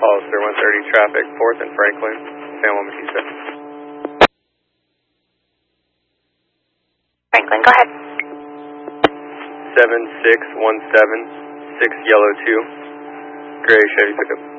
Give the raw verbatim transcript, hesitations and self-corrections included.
Hollister one thirty traffic, fourth and Franklin, San Juan Bautista. Franklin, go ahead. seven six one seven, six yellow two, gray Chevy pickup.